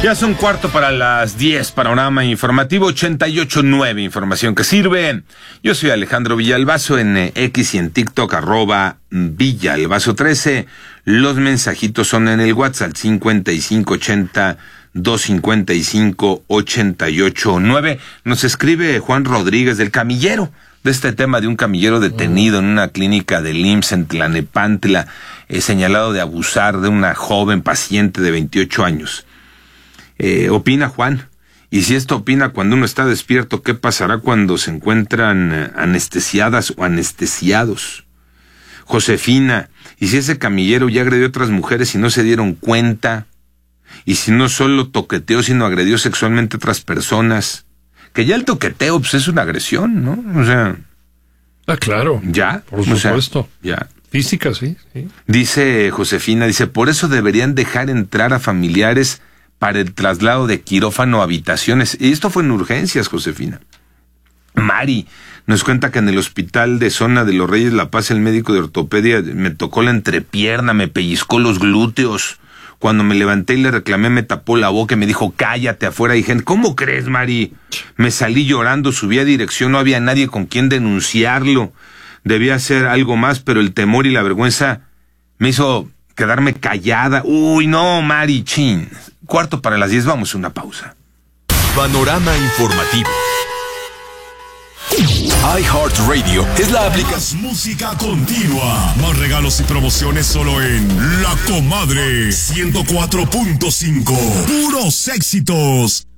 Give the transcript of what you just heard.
Ya son 9:15, panorama informativo 88.9, información que sirve. Yo soy Alejandro Villalbazo en X y en TikTok, @Villalbazo13. Los mensajitos son en el WhatsApp 5580-255-889. Nos escribe Juan Rodríguez del camillero, de este tema de un camillero detenido en una clínica del IMSS en Tlanepantla, señalado de abusar de una joven paciente de 28 años. Opina Juan, y si esto opina cuando uno está despierto, ¿qué pasará cuando se encuentran anestesiadas o anestesiados? Josefina, y si ese camillero ya agredió a otras mujeres y no se dieron cuenta, y si no solo toqueteó, sino agredió sexualmente a otras personas, que ya el toqueteo pues es una agresión, ¿no? O sea... Ah, claro. Ya. Por supuesto. Ya. Física, sí. Dice Josefina, por eso deberían dejar entrar a familiares para el traslado de quirófano a habitaciones. Y esto fue en urgencias, Josefina. Mari nos cuenta que en el hospital de zona de Los Reyes La Paz, el médico de ortopedia me tocó la entrepierna, me pellizcó los glúteos. Cuando me levanté y le reclamé, me tapó la boca y me dijo, cállate afuera. Y dije, ¿cómo crees, Mari? Me salí llorando, subí a dirección, no había nadie con quien denunciarlo. Debía hacer algo más, pero el temor y la vergüenza me hizo quedarme callada. Uy, no, Mari, chin. 9:45, vamos a una pausa. Panorama informativo. iHeartRadio es la aplicación. Música continua. Más regalos y promociones solo en La Comadre 104.5. Puros éxitos.